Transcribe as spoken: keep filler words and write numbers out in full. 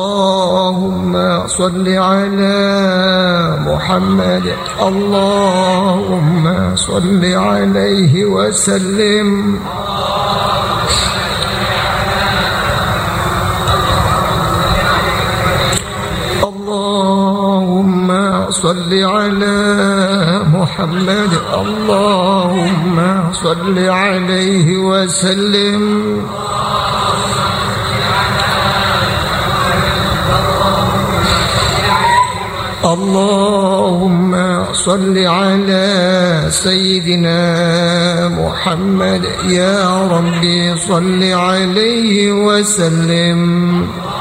اللهم صل على محمد. اللهم صل عليه وسلم. اللهم صل على محمد. اللهم صل عليه وسلم. اللهم صل على سيدنا محمد. يا ربي صل عليه وسلم.